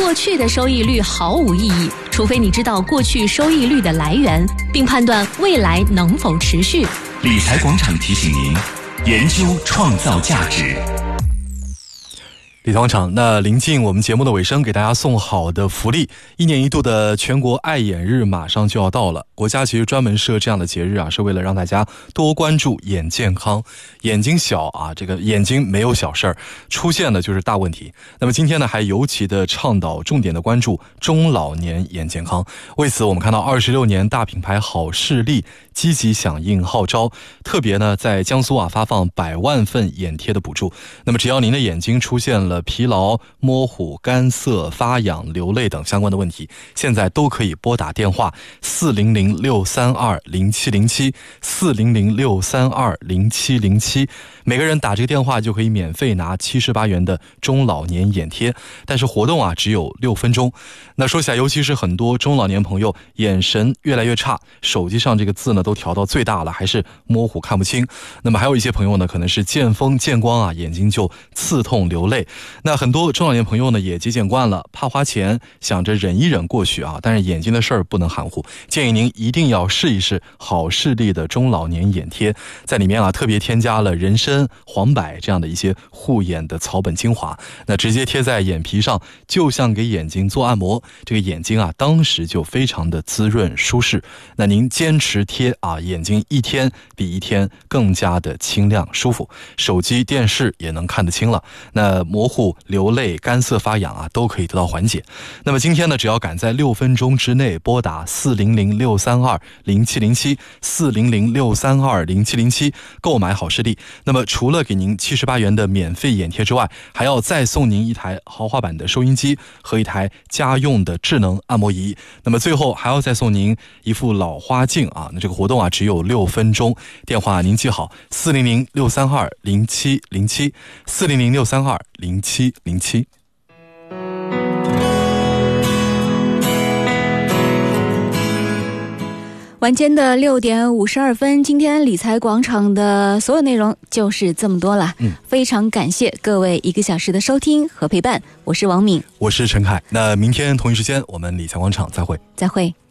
过去的收益率毫无意义，除非你知道过去收益率的来源，并判断未来能否持续。 理财广场提醒您，研究创造价值。 理财广场，那临近我们节目的尾声，给大家送好的福利。1年1度的全国爱眼日马上就要到了，国家其实专门设这样的节日啊，是为了让大家多关注眼健康。眼睛小啊，这个眼睛没有小事儿，出现的就是大问题。那么今天呢，还尤其的倡导重点的关注中老年眼健康。为此，我们看到26年大品牌好视力积极响应号召，特别呢在江苏啊发放100万份眼贴的补助。那么只要您的眼睛出现了疲劳、模糊、干涩、发痒、流泪等相关的问题，现在都可以拨打电话400-632-0707 400-632-0707，每个人打这个电话就可以免费拿78元的中老年眼贴，但是活动啊只有6分钟。那说起来，尤其是很多中老年朋友眼神越来越差，手机上这个字呢都调到最大了，还是模糊看不清。那么还有一些朋友呢，可能是见风见光啊，眼睛就刺痛流泪。那很多中老年朋友呢也节俭惯了，怕花钱，想着忍一忍过去啊，但是眼睛的事儿不能含糊，建议您一定要试一试好视力的中老年眼贴，在里面啊特别添加了人参、黄柏这样的一些护眼的草本精华，那直接贴在眼皮上，就像给眼睛做按摩，这个眼睛啊当时就非常的滋润舒适。那您坚持贴啊，眼睛一天比一天更加的清亮舒服，手机电视也能看得清了，那模糊、流泪、干涩、发痒啊都可以得到缓解。那么今天呢，只要赶在6分钟之内拨打400-632-0707 400-632-0707购买好视力，那么除了给您78元的免费眼贴之外，还要再送您一台豪华版的收音机和一台家用的智能按摩仪，那么最后还要再送您一副老花镜啊。那这个活动啊只有6分钟，电话您记好400-632-0707 400-632-0707。 晚间的6点52分，今天理财广场的所有内容就是这么多了。非常感谢各位1个小时的收听和陪伴，我是王敏， 我是陈凯。那明天同一时间我们理财广场再会。